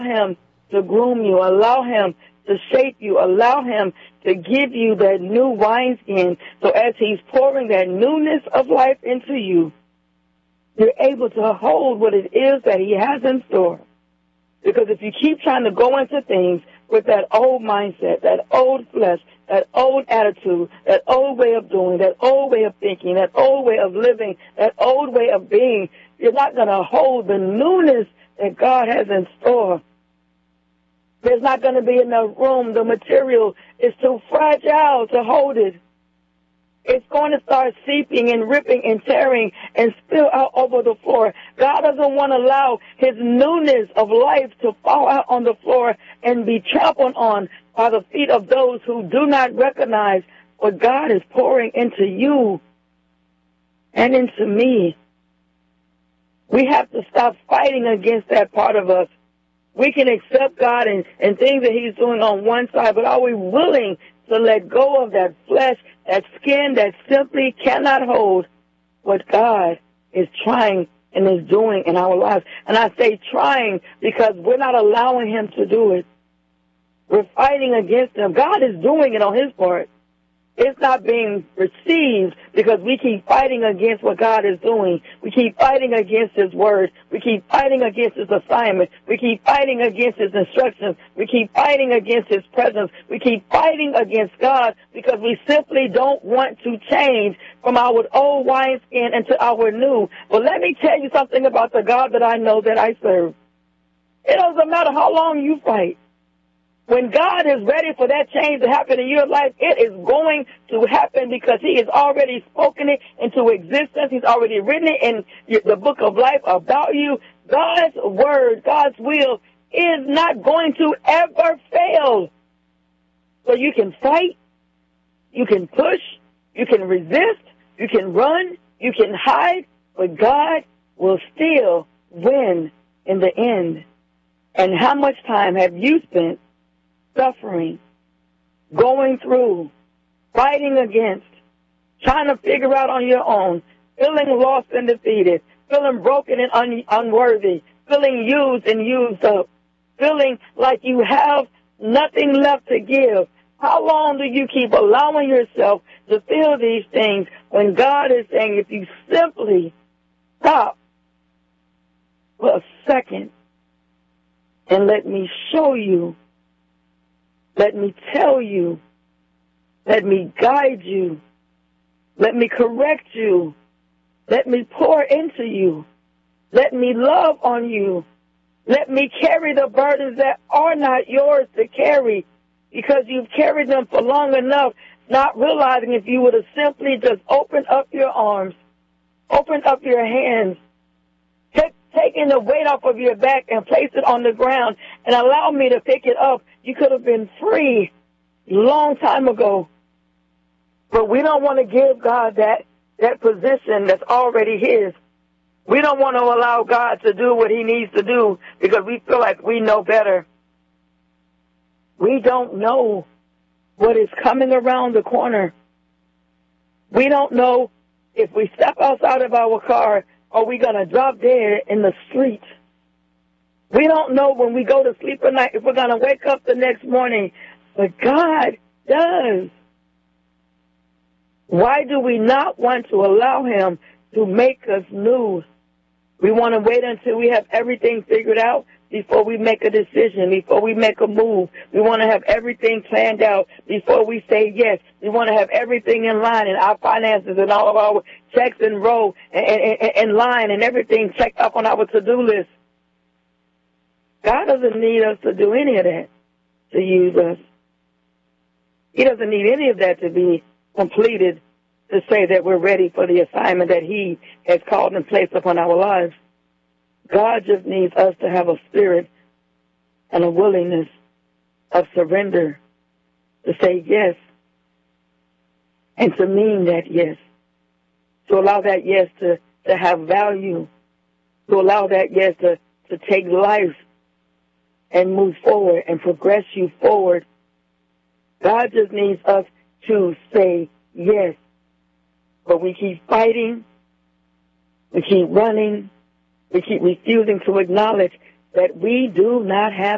Him to groom you. Allow Him to shape you. Allow Him to give you that new wineskin. So as He's pouring that newness of life into you, you're able to hold what it is that He has in store. Because if you keep trying to go into things with that old mindset, that old flesh, that old attitude, that old way of doing, that old way of thinking, that old way of living, that old way of being, you're not going to hold the newness that God has in store. There's not going to be enough room. The material is too fragile to hold it. It's going to start seeping and ripping and tearing and spill out over the floor. God doesn't want to allow His newness of life to fall out on the floor and be trampled on by the feet of those who do not recognize what God is pouring into you and into me. We have to stop fighting against that part of us. We can accept God and things that He's doing on one side, but are we willing to let go of that flesh, that skin that simply cannot hold what God is trying and is doing in our lives? And I say trying because we're not allowing Him to do it. We're fighting against Him. God is doing it on His part. It's not being received because we keep fighting against what God is doing. We keep fighting against His word. We keep fighting against His assignment. We keep fighting against His instructions. We keep fighting against His presence. We keep fighting against God because we simply don't want to change from our old wineskin into our new. But let me tell you something about the God that I know that I serve. It doesn't matter how long you fight. When God is ready for that change to happen in your life, it is going to happen because He has already spoken it into existence. He's already written it in the book of life about you. God's word, God's will is not going to ever fail. So you can fight, you can push, you can resist, you can run, you can hide, but God will still win in the end. And how much time have you spent suffering, going through, fighting against, trying to figure out on your own, feeling lost and defeated, feeling broken and unworthy, feeling used and used up, feeling like you have nothing left to give? How long do you keep allowing yourself to feel these things when God is saying if you simply stop for a second and let me show you, let me tell you, let me guide you, let me correct you, let me pour into you, let me love on you, let me carry the burdens that are not yours to carry because you've carried them for long enough, not realizing if you would have simply just opened up your arms, opened up your hands, taken the weight off of your back and placed it on the ground and allow me to pick it up, you could have been free a long time ago. But we don't want to give God that position that's already His. We don't want to allow God to do what He needs to do because we feel like we know better. We don't know what is coming around the corner. We don't know if we step outside of our car, are we going to drop dead in the street? We don't know when we go to sleep at night if we're going to wake up the next morning, but God does. Why do we not want to allow Him to make us new? We want to wait until we have everything figured out before we make a decision, before we make a move. We want to have everything planned out before we say yes. We want to have everything in line and our finances and all of our checks in row and line and everything checked off on our to-do list. God doesn't need us to do any of that to use us. He doesn't need any of that to be completed to say that we're ready for the assignment that He has called and placed upon our lives. God just needs us to have a spirit and a willingness of surrender to say yes and to mean that yes, to allow that yes to have value, to allow that yes to take life and move forward and progress you forward. God just needs us to say yes. But we keep fighting, we keep running, we keep refusing to acknowledge that we do not have